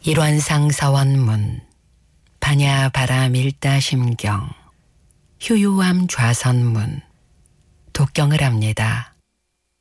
일원상 서원문 반야 바람 일다 심경 휴유함 좌선문 독경을 합니다.